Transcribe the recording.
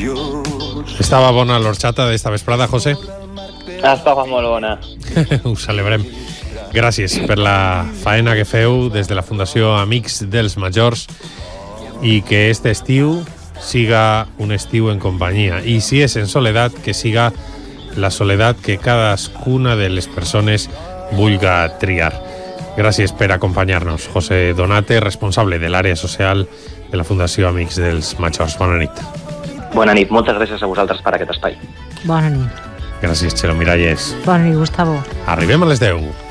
Estava bona l'orxata d'esta vesprada, José? Estava molt bona. Ho celebrem. Gràcies per la faena que feu des de la Fundació Amics dels Majors i que este estiu siga un estiu en companyia. I si és en soledat, que siga la soledat que cadascuna de les persones vulga triar. Gràcies per acompanyar-nos. José Donate, responsable de l'àrea social de la Fundació Amics dels Majors. Bona nit. Bona nit. Moltes gràcies a vosaltres per aquest espai. Bona nit. Gràcies, Txelo Miralles. Bona nit, Gustavo. Arribem a les 10.